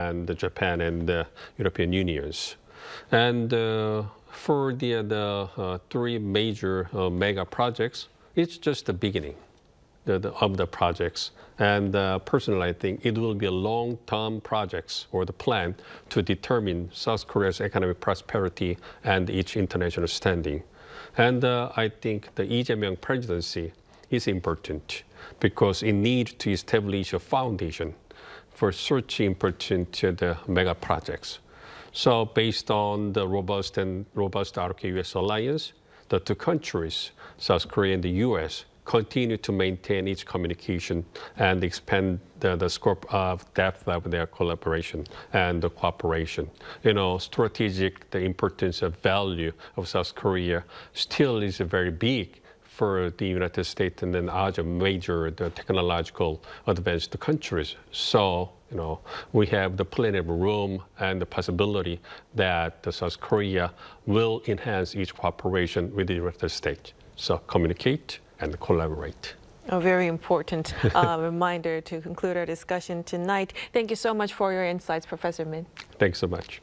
and Japan and the European Unions. And for the three major mega projects, it's just the beginning of the projects. And personally, I think it will be a long-term projects or the plan to determine South Korea's economic prosperity and its international standing. And I think the Lee Jae-myung presidency is important because it needs to establish a foundation for such important the mega projects. So based on the robust ROK-US alliance, the two countries, South Korea and the US, continue to maintain its communication and expand the scope of depth of their collaboration and the cooperation. You know, strategic, the importance of value of South Korea still is very big for the United States and then other major the technological advanced countries. So, you know, we have the plenty of room and the possibility that the South Korea will enhance its cooperation with the United States. So communicate and collaborate. A very important reminder to conclude our discussion tonight. Thank you so much for your insights, Professor Min. Thanks so much.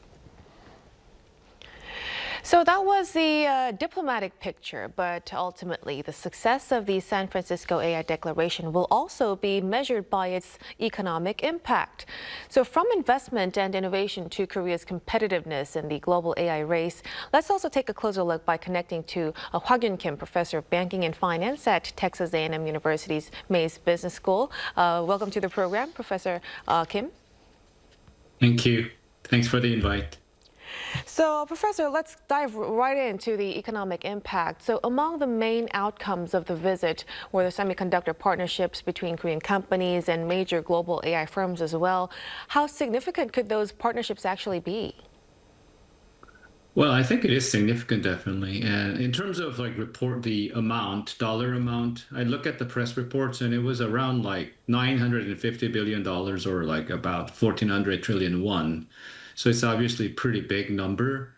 So that was the diplomatic picture, but ultimately the success of the San Francisco AI Declaration will also be measured by its economic impact. So from investment and innovation to Korea's competitiveness in the global AI race, let's also take a closer look by connecting to Hwa Kyun Kim, Professor of Banking and Finance at Texas A&M University's Mays Business School. Welcome to the program, Professor Kim. Thank you. Thanks for the invite. So, Professor, let's dive right into the economic impact. So, among the main outcomes of the visit were the semiconductor partnerships between Korean companies and major global AI firms as well. How significant could those partnerships actually be? Well, I think it is significant, definitely. And in terms of like the dollar amount, I look at the press reports and it was around like $950 billion or like about 1,400 trillion won. So it's obviously a pretty big number.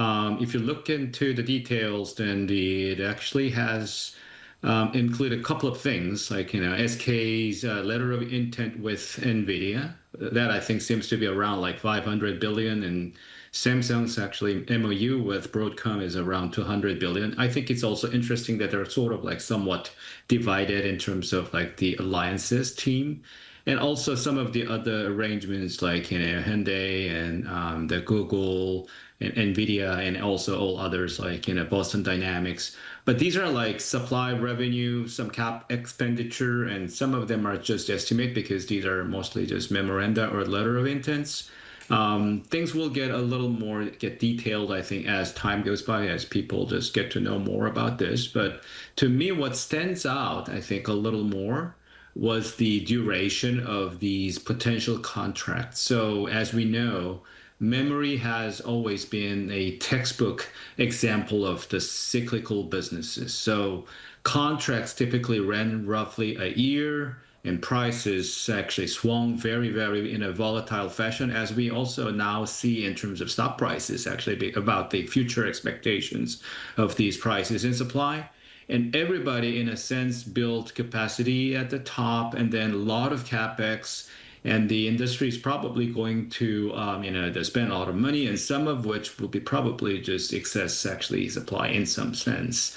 If you look into the details, then it actually has included a couple of things, like, you know, SK's letter of intent with NVIDIA. That I think seems to be around like 500 billion, and Samsung's actually MOU with Broadcom is around 200 billion. I think it's also interesting that they're sort of like somewhat divided in terms of like the alliances team. And also some of the other arrangements like, you know, Hyundai and the Google and NVIDIA and also all others like, you know, Boston Dynamics. But these are like supply revenue, some cap expenditure, and some of them are just estimate because these are mostly just memoranda or letter of intents. Things will get a little more detailed, I think, as time goes by, as people just get to know more about this. But to me, what stands out, I think, a little more was the duration of these potential contracts. So as we know, memory has always been a textbook example of the cyclical businesses. So contracts typically ran roughly a year, and prices actually swung very, very in a volatile fashion, as we also now see in terms of stock prices, actually about the future expectations of these prices and supply. And everybody, in a sense, built capacity at the top, and then a lot of capex. And the industry is probably going to, you know, to spend a lot of money, and some of which will be probably just excess actually supply in some sense.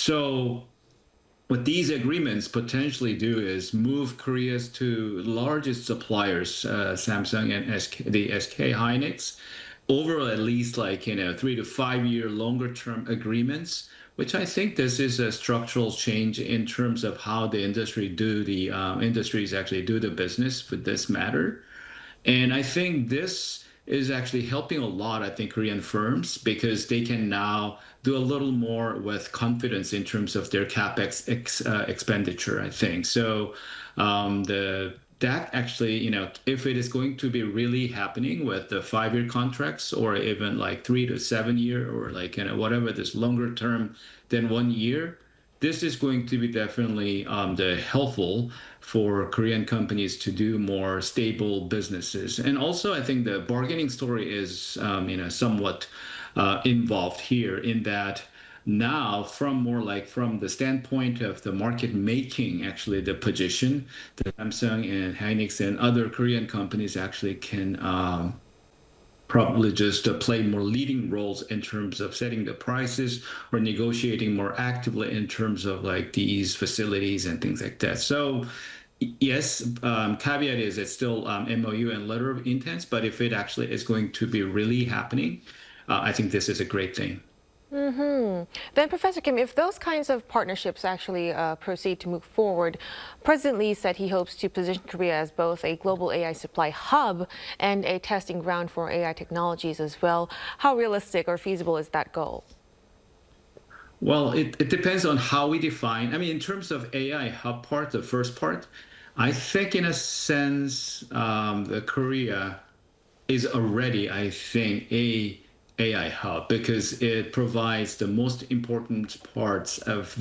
So what these agreements potentially do is move Korea's two largest suppliers, Samsung and the SK Hynix, over at least like, you know, 3 to 5 year longer term agreements, which I think this is a structural change in terms of how the industries actually do the business for this matter. And I think this is actually helping a lot, I think, Korean firms, because they can now do a little more with confidence in terms of their capex expenditure, I think. So that actually, you know, if it is going to be really happening with the 5 year contracts or even like 3 to 7 year or like, you know, whatever this longer term than 1 year, this is going to be definitely helpful for Korean companies to do more stable businesses. And also, I think the bargaining story is, you know, somewhat involved here in that Now, from the standpoint of the market making, actually the position, the Samsung and Hynix and other Korean companies actually can probably just play more leading roles in terms of setting the prices or negotiating more actively in terms of like these facilities and things like that. So yes, caveat is it's still MOU and letter of intent, but if it actually is going to be really happening, I think this is a great thing. Then, Professor Kim, if those kinds of partnerships actually proceed to move forward, President Lee said he hopes to position Korea as both a global AI supply hub and a testing ground for AI technologies as well. How realistic or feasible is that goal? Well, it depends on how we define. I mean, in terms of AI hub part, the first part, I think in a sense, the Korea is already, I think, a AI hub because it provides the most important parts of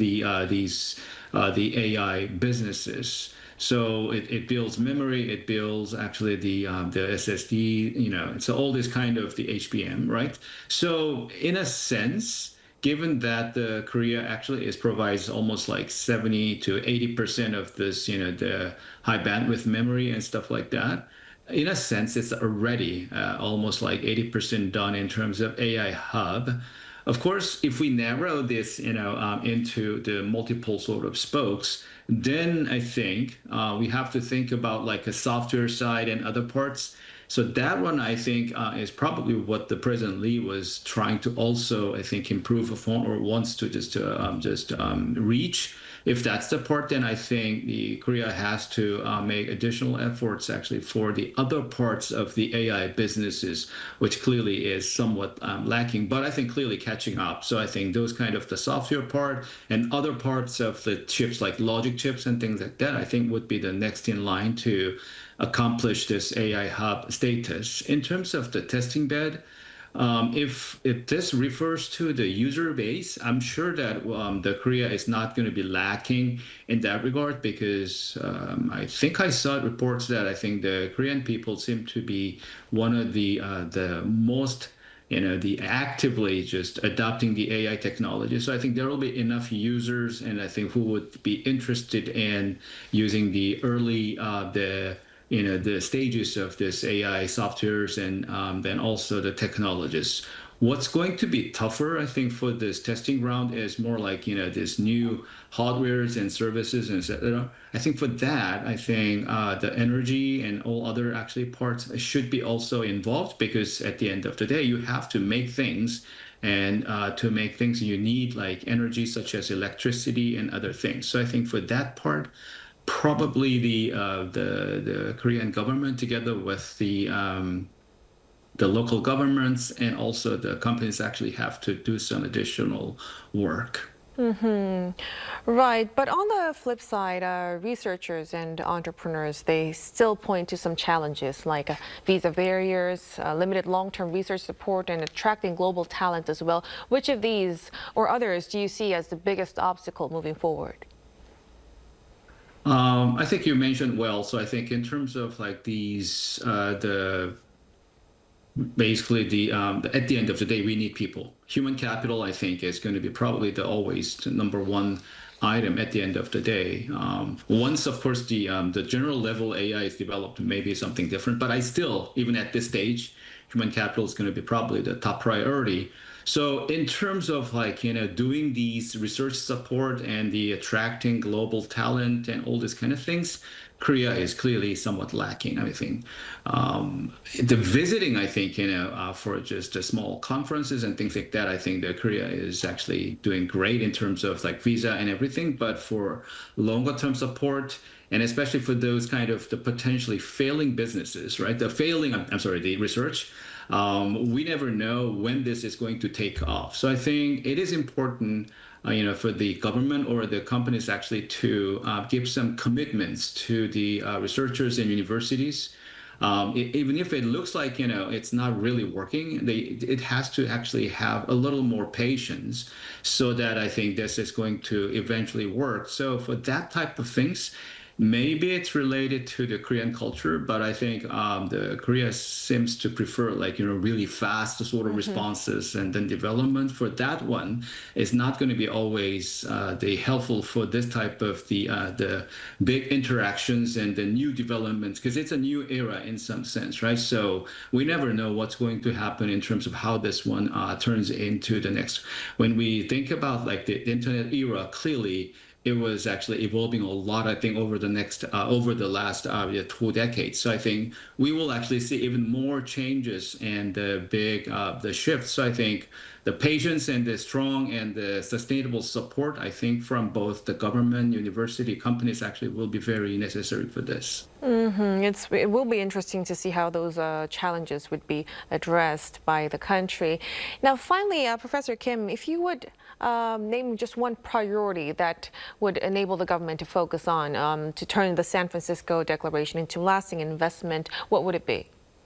the AI businesses. So it builds memory, it builds actually the SSD, so all this kind of the HBM, right? So in a sense, given that the Korea actually provides almost like 70 to 80% of this, the high bandwidth memory and stuff like that, in a sense, it's already almost like 80% done in terms of AI hub. Of course, if we narrow this, into the multiple sort of spokes, then I think we have to think about like a software side and other parts. So that one, I think, is probably what the President Lee was trying to also, I think, improve upon or wants to just reach. If that's the part, then I think the Korea has to make additional efforts actually for the other parts of the AI businesses, which clearly is somewhat lacking, but I think clearly catching up. So I think those kind of the software part and other parts of the chips like logic chips and things like that, I think would be the next in line to accomplish this AI hub status. In terms of the testing bed, if this refers to the user base, I'm sure that the Korea is not going to be lacking in that regard because I think I saw reports that I think the Korean people seem to be one of the most the actively just adopting the AI technology. So I think there will be enough users, and I think who would be interested in using the early the stages of this AI softwares and then also the technologies. What's going to be tougher, I think, for this testing round is more like, this new hardwares and services, and etc. I think for that, I think the energy and all other actually parts should be also involved because at the end of the day, you have to make things. And to make things, you need like energy such as electricity and other things. So I think for that part, probably the Korean government together with the local governments and also the companies actually have to do some additional work. Right, but on the flip side, researchers and entrepreneurs, they still point to some challenges like visa barriers, limited long-term research support, and attracting global talent as well. Which of these or others do you see as the biggest obstacle moving forward? I think you mentioned well. So I think in terms of like these, basically at the end of the day, we need people. Human capital, I think, is going to be probably always the number one item at the end of the day. Once, of course, the general level AI is developed, maybe something different. But I still, even at this stage, human capital is going to be probably the top priority. So in terms of like, doing these research support and the attracting global talent and all these kind of things, Korea is clearly somewhat lacking, I think. The visiting, I think, for just small conferences and things like that, I think that Korea is actually doing great in terms of like visa and everything. But for longer term support, and especially for those kind of the potentially failing businesses, right? The research, we never know when this is going to take off. So I think it is important, for the government or the companies actually to give some commitments to the researchers and universities. Even if it looks like, it's not really working, it has to actually have a little more patience so that I think this is going to eventually work. So for that type of things, Maybe it's related to the Korean culture, but I think the Korea seems to prefer like really fast sort of responses, and then development for that one is not going to be always the helpful for this type of the big interactions and the new developments, because it's a new era in some sense, right? So we never know what's going to happen in terms of how this one turns into the next. When we think about like the internet era, clearly it was actually evolving a lot, I think, over the last 2 decades. So I think we will actually see even more changes and the big the shifts. So I think the patience and the strong and the sustainable support, I think, from both the government, university, companies actually will be very necessary for this. It will be interesting to see how those challenges would be addressed by the country. Now, finally, Professor Kim, if you would name just one priority that would enable the government to focus on to turn the San Francisco Declaration into lasting investment, what would it be?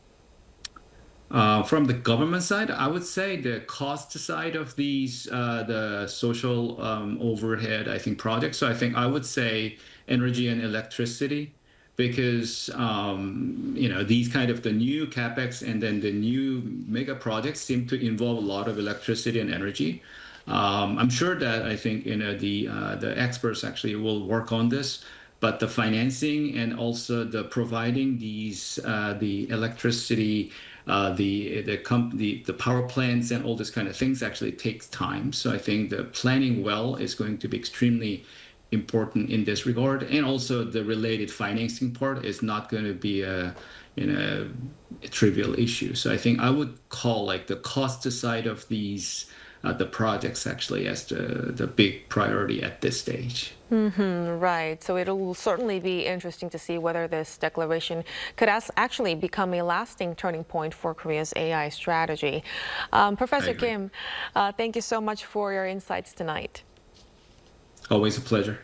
From the government side, I would say the cost side of these, the social overhead, I think, projects. So I think I would say energy and electricity, because these kind of the new capex and then the new mega projects seem to involve a lot of electricity and energy. I'm sure that I think the experts actually will work on this, but the financing and also the providing these the electricity, the power plants and all this kind of things actually takes time. So I think the planning well is going to be extremely important in this regard, and also the related financing part is not going to be a trivial issue. So I think I would call like the cost side of these the projects actually as the big priority at this stage. Right. So it'll certainly be interesting to see whether this declaration could actually become a lasting turning point for Korea's AI strategy. Professor Kim, thank you so much for your insights tonight. Always a pleasure.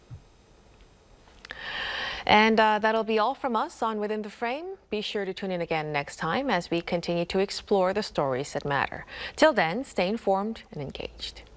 And that'll be all from us on Within the Frame. Be sure to tune in again next time as we continue to explore the stories that matter. Till then, stay informed and engaged.